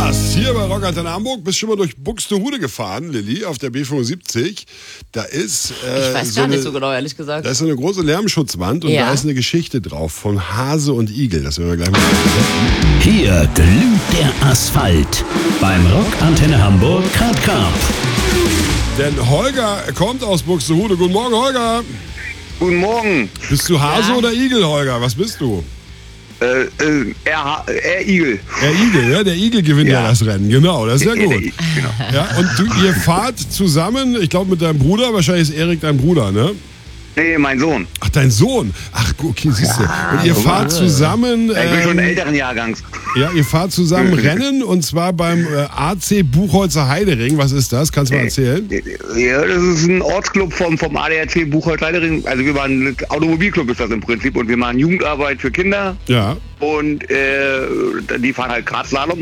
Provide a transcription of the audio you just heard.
Spaß hier bei Rock Antenne Hamburg. Bist schon mal durch Buxtehude gefahren, Lilly, auf der B75. Da ist ich weiß gar nicht so genau, ehrlich gesagt. Da ist so eine große Lärmschutzwand und da ist eine Geschichte drauf von Hase und Igel. Das werden wir gleich mal sehen. Hier glüht der Asphalt beim Rock Antenne Hamburg Cup. Denn Holger kommt aus Buxtehude. Guten Morgen, Holger. Guten Morgen. Bist du Hase oder Igel, Holger? Was bist du? Igel. Der Igel, ja? Der Igel gewinnt ja das Rennen. Genau, das ist ja gut. Genau. Ja, und ihr fahrt zusammen, ich glaube mit deinem Bruder, wahrscheinlich ist Erik dein Bruder, ne? Nee, mein Sohn. Ach, dein Sohn. Ach, okay, siehst du. Und ihr fahrt zusammen... Ich bin schon älteren Jahrgangs. Ja, ihr fahrt zusammen Rennen und zwar beim AC Buchholzer Heidering. Was ist das? Kannst du mal erzählen? Ja, das ist ein Ortsclub vom ADAC Buchholzer Heidering. Also wir waren ein Automobilclub ist das im Prinzip und wir machen Jugendarbeit für Kinder. Ja. Und die fahren halt Gradslalom.